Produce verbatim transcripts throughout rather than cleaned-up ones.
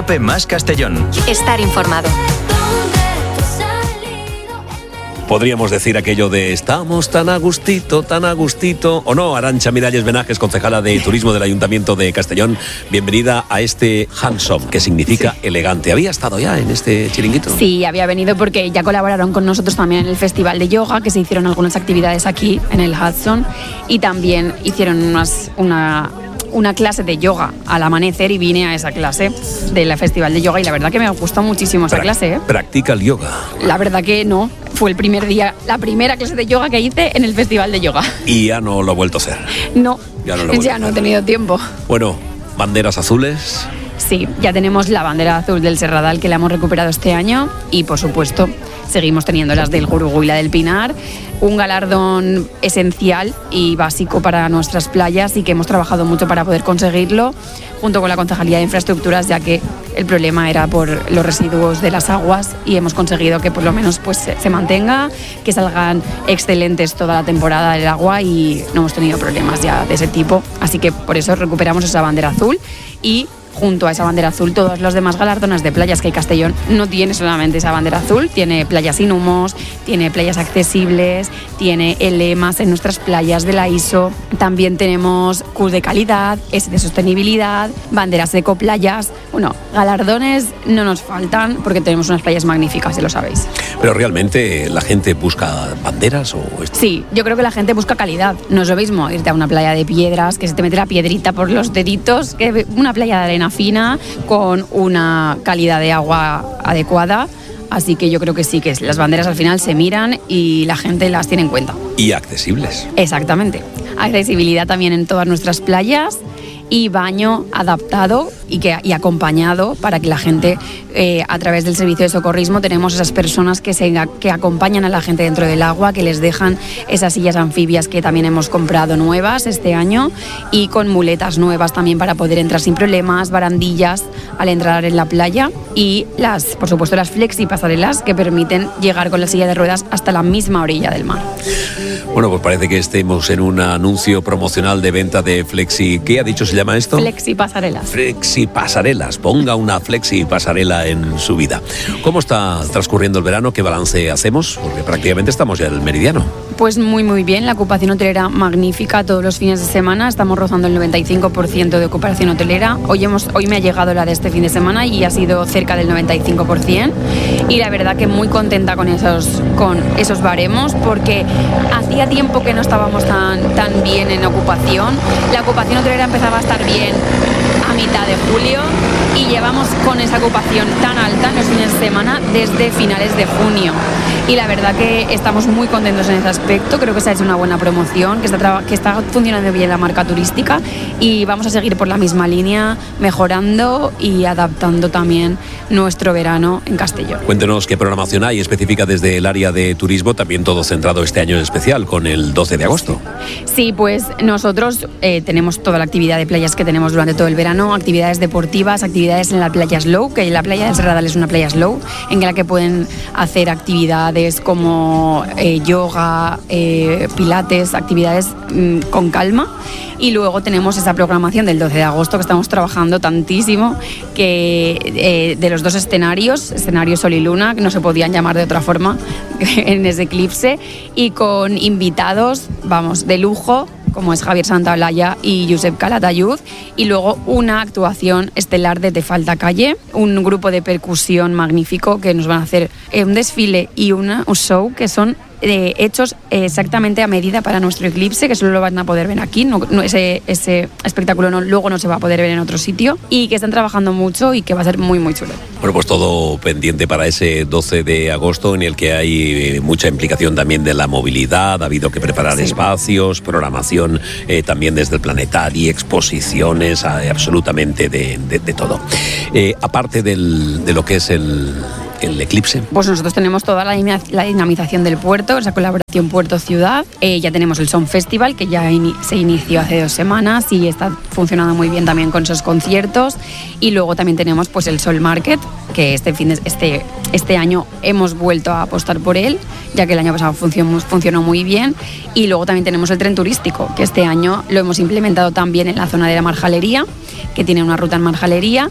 Cope más Castellón. Estar informado. Podríamos decir aquello de estamos tan a gustito, tan a gustito, ¿o no? Arantxa Miralles Benajes, concejala de Turismo del Ayuntamiento de Castellón, bienvenida a este handsome, que significa sí. elegante. ¿Había estado ya en este chiringuito? Sí, había venido porque ya colaboraron con nosotros también en el Festival de Yoga, que se hicieron algunas actividades aquí en el Hudson, y también hicieron unas, una... una clase de yoga al amanecer y vine a esa clase del Festival de Yoga y la verdad que me gustó muchísimo esa Prac- clase. ¿eh? ¿Practica el yoga? La verdad que no, fue el primer día, la primera clase de yoga que hice en el Festival de Yoga. ¿Y ya no lo he vuelto a hacer? No, ya no, lo he, ya no he tenido tiempo. Bueno, banderas azules. Sí, ya tenemos la bandera azul del Serradal que la hemos recuperado este año y por supuesto seguimos teniendo las del Gurugú y la del Pinar, un galardón esencial y básico para nuestras playas y que hemos trabajado mucho para poder conseguirlo junto con la Concejalía de Infraestructuras, ya que el problema era por los residuos de las aguas y hemos conseguido que por lo menos pues se mantenga, que salgan excelentes toda la temporada del agua y no hemos tenido problemas ya de ese tipo, así que por eso recuperamos esa bandera azul y junto a esa bandera azul todos los demás galardones de playas, que hay Castellón no tiene solamente esa bandera azul, tiene playas sin humos, tiene playas accesibles, tiene elemas en nuestras playas de la I S O, también tenemos Q de calidad, S de sostenibilidad, banderas de ecoplayas. Bueno, galardones no nos faltan porque tenemos unas playas magníficas, ya lo sabéis. Pero realmente la gente busca banderas o esto? Sí, yo creo que la gente busca calidad. No es lo mismo irte a una playa de piedras, que se te mete la piedrita por los deditos, que una playa de arena fina con una calidad de agua adecuada. Así que yo creo que sí, que las banderas al final se miran y la gente las tiene en cuenta. Y accesibles. Exactamente. Accesibilidad también en todas nuestras playas y baño adaptado y, que, y acompañado para que la gente, eh, a través del servicio de socorrismo, tenemos esas personas que, se, que acompañan a la gente dentro del agua, que les dejan esas sillas anfibias que también hemos comprado nuevas este año y con muletas nuevas también para poder entrar sin problemas, barandillas al entrar en la playa y, las, por supuesto, las flexi pasarelas que permiten llegar con la silla de ruedas hasta la misma orilla del mar. Bueno, pues parece que estemos en un anuncio promocional de venta de flexi. ¿Qué ha dicho se llama esto? Flexi pasarelas. Flexi pasarelas. Ponga una flexi pasarela en su vida. ¿Cómo está transcurriendo el verano? ¿Qué balance hacemos? Porque prácticamente estamos ya en el meridiano. Pues muy muy bien, la ocupación hotelera magnífica todos los fines de semana, estamos rozando el noventa y cinco por ciento de ocupación hotelera. Hoy, hemos, hoy me ha llegado la de este fin de semana y ha sido cerca del noventa y cinco por ciento y la verdad que muy contenta con esos, con esos baremos porque hacía tiempo que no estábamos tan, tan bien en ocupación. La ocupación hotelera empezaba a estar bien a mitad de julio y llevamos con esa ocupación tan alta en los fines de semana desde finales de junio y la verdad que estamos muy contentos en ese aspecto. Creo que se ha hecho una buena promoción, que está, traba- que está funcionando bien la marca turística y vamos a seguir por la misma línea, mejorando y adaptando también nuestro verano en Castellón. Cuéntenos qué programación hay específica desde el área de turismo, también todo centrado este año en especial con el doce de agosto. Sí, pues nosotros eh, tenemos toda la actividad de playas que tenemos durante todo el verano, actividades deportivas, actividades en la playa Slow, que la playa del Serradal es una playa Slow, en la que pueden hacer actividades como eh, yoga, eh, pilates, actividades mmm, con calma. Y luego tenemos esa programación del doce de agosto que estamos trabajando tantísimo, que eh, de los dos escenarios, escenario Sol y Luna, que no se podían llamar de otra forma en ese eclipse, y con invitados, vamos, de lujo, como es Javier Santaolalla y Josep Calatayud, y luego una actuación estelar de Te Falta Calle, un grupo de percusión magnífico que nos van a hacer eh, un desfile y una, un show que son eh, hechos exactamente a medida para nuestro eclipse, que solo lo van a poder ver aquí, no, no, ese, ese espectáculo no, luego no se va a poder ver en otro sitio, y que están trabajando mucho y que va a ser muy muy chulo. Bueno, pues todo pendiente para ese doce de agosto en el que hay mucha implicación también de la movilidad, ha habido que preparar sí. espacios, programación eh, también desde el planetario, exposiciones, eh, absolutamente de, de, de todo. Eh, aparte del, de lo que es el... el eclipse. Pues nosotros tenemos toda la, la dinamización del puerto, esa colaboración puerto-ciudad. Eh, ya tenemos el Sound Festival, que ya in, se inició hace dos semanas y está funcionando muy bien también con esos conciertos. Y luego también tenemos pues el Sol Market, que este, fin de, este, este año hemos vuelto a apostar por él, ya que el año pasado funcionó, funcionó muy bien. Y luego también tenemos el tren turístico, que este año lo hemos implementado también en la zona de la Marjalería, que tiene una ruta en Marjalería,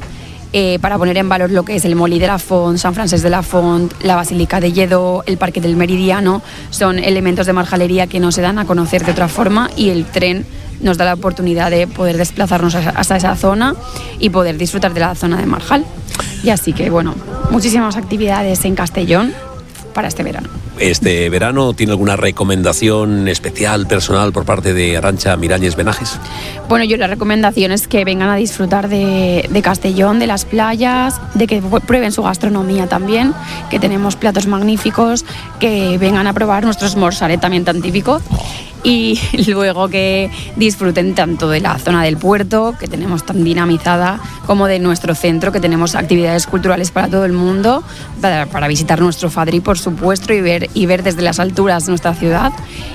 eh, para poner en valor lo que es el Molí de la Font, San Francesc de la Font, la Basílica de Lledó, el Parque del Meridiano. Son elementos de marjalería que no se dan a conocer de otra forma y el tren nos da la oportunidad de poder desplazarnos hasta esa zona y poder disfrutar de la zona de Marjal. Y así que, bueno, muchísimas actividades en Castellón para este verano. ¿Este verano tiene alguna recomendación especial, personal, por parte de Arantxa Miralles Benajes? Bueno, yo la recomendación es que vengan a disfrutar de, de Castellón, de las playas, de que prueben su gastronomía también, que tenemos platos magníficos, que vengan a probar nuestro esmorzaret también tan típico. Y luego que disfruten tanto de la zona del puerto, que tenemos tan dinamizada, como de nuestro centro, que tenemos actividades culturales para todo el mundo, para, para visitar nuestro Fadrí, por supuesto, y ver, y ver desde las alturas nuestra ciudad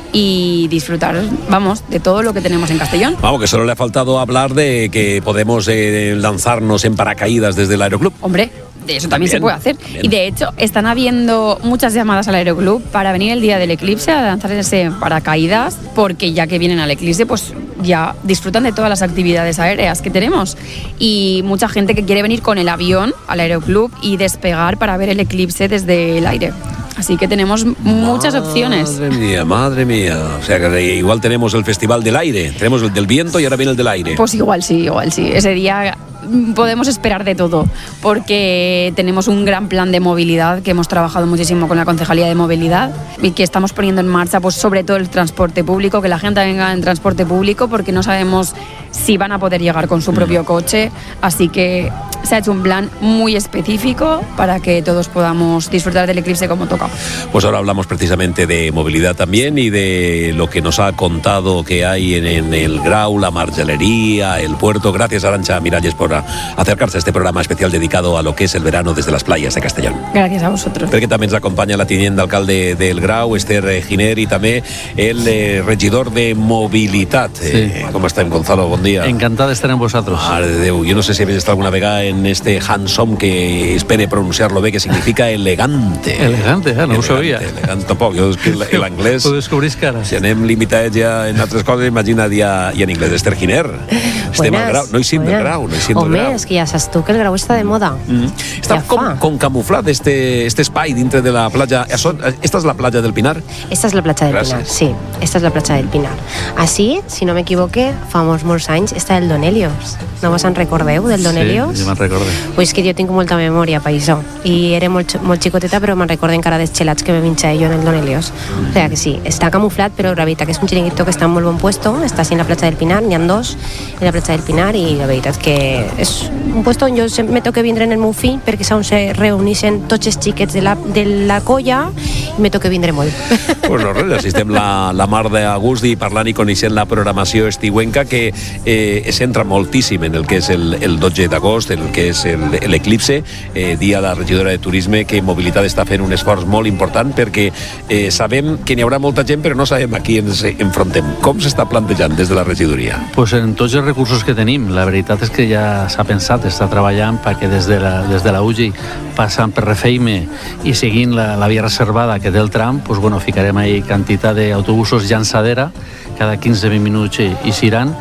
y disfrutar, vamos, de todo lo que tenemos en Castellón. Vamos, que solo le ha faltado hablar de que podemos eh, lanzarnos en paracaídas desde el Aeroclub. Hombre, de eso también, también se puede hacer. También. Y de hecho, están habiendo muchas llamadas al Aeroclub para venir el día del eclipse a lanzarse en paracaídas, porque ya que vienen al eclipse, pues ya disfrutan de todas las actividades aéreas que tenemos. Y mucha gente que quiere venir con el avión al Aeroclub y despegar para ver el eclipse desde el aire. Así que tenemos muchas madre opciones. Madre mía, madre mía. O sea que igual tenemos el Festival del Aire, tenemos el del viento y ahora viene el del aire. Pues igual sí, igual sí. Ese día podemos esperar de todo, porque tenemos un gran plan de movilidad que hemos trabajado muchísimo con la Concejalía de Movilidad y que estamos poniendo en marcha, pues sobre todo el transporte público, que la gente venga en transporte público, porque no sabemos si van a poder llegar con su propio coche. Así que se ha hecho un plan muy específico para que todos podamos disfrutar del eclipse como toca. Pues ahora hablamos precisamente de movilidad también y de lo que nos ha contado que hay en, en el Grau, la marjalería, el puerto. Gracias, Arantxa Miralles, por acercarse a este programa especial dedicado a lo que es el verano desde las playas de Castellón. Gracias a vosotros. Perquè també ens acompanya la tinent d'alcalde del Grau, Esther Giner, i també el eh, regidor de mobilitat. Sí. Eh, com estem, Gonzalo? Bon dia. Encantat d'estar amb vosaltres. Mare de Déu, jo no sé si habéis estado alguna vegada en este handsome que espere pronunciarlo bé, que significa elegante. Elegante, eh? No ho sabia. Elegante tampoc, jo és que l'anglès... Ho descobrís que ara. Si anem limitats ja en altres coses, imagina't ja, ja en anglès. Esther Giner, estem al Grau, no hi sim del Grau, no hi sim del Home, Grau. és que ja saps tu que el Grau està de moda. Mm-hmm. Està Ja com, fa. com camuflat este, este espai dintre de la platja. Esta és la platja del Pinar? Esta és la platja del Gràcies. Pinar, sí. Esta és la platja del Pinar. Així, si no m'equivoque, fa molts, molts anys està el Don Helios. No vos en recordeu del Don Helios? Sí, jo me'n recorde. Pues que jo tinc molta memòria per això. I era molt, molt xicoteta, però me'n recorde encara dels gelats que me menjava jo en el Don Helios. O sea que sí, està camuflat, però la veritat que és un xiringuito que està en molt bon puesto. Està així en la platja del Pinar, n'hi ha dos en la platja del Pinar, i la veritat que és un puesto on jo me toca vindre en el meu fill, perquè és on se reuneixen tots els xiquets de la, de la colla, i me toca vindre molt. Pues no res, així estem la, la mar de gust i parlant i coneixent la programació estiuenca, que eh, es centra moltíssim en el que és el, el dotze d'agost, el que és l'eclipse, eh, dia de la regidora de Turisme, que Mobilitat està fent un esforç molt important, perquè eh, sabem que n'hi haurà molta gent, però no sabem a qui ens enfrontem. Com s'està plantejant des de la regidoria? Pues en tots els recursos que tenim, la veritat és que ja s'ha pensat, està treballant perquè des de la, des de la U G I, passant per Refeime i seguint la, la via reservada que té el tram, pues bueno, ficarem ahí quantitat d'autobusos llançadera, cada quinze vint minuts i, i seran,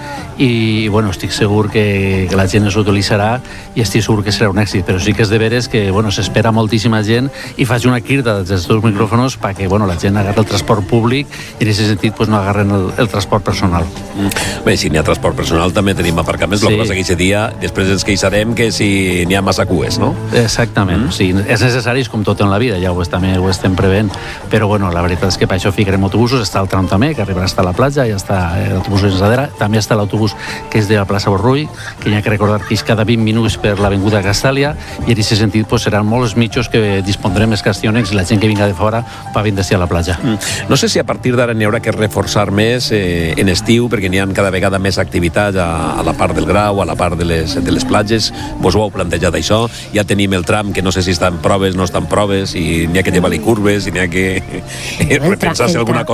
i bueno, estic segur que, que la gent es utilitzarà i estic segur que serà un èxit, però sí que és de veres que bueno, s'espera moltíssima gent i faig una crida des dels teus micròfons perquè bueno, la gent agarri el transport públic i en aquest sentit pues, no agarren el, el transport personal. Mm. Bé, si n'hi ha transport personal també tenim aparcaments, sí. El que passa que aquest dia després ens queixarem que si n'hi ha massa cues, no? Exactament, mm. sí, és necessari com tot en la vida, ja ho, també ho estem prevent, però bueno, la veritat és que per això ficarem autobusos, està el tram també, que arribarà a la platja, ja està l'autobús de Llançadera, també està l'autobús que és de la plaça Borrull, que hi ha que recordar que és cada vint minuts per l'avinguda Castàlia, i en aquest sentit pues, seran molts mitjos que dispondrem els castionecs i la gent que vinga de fora va vindre a la platja. Mm. No sé si a partir d'ara n'hi haurà que reforçar més eh, en estiu, perquè n'hi ha cada vegada més activitats a, a la part del Grau, a la part de les, de les platges. Vos ho heu plantejat això? Ja tenim el tram, que no sé si està en proves, no està en proves, i n'hi ha que llevar-li curves, i n'hi ha que repensar-se alguna cosa.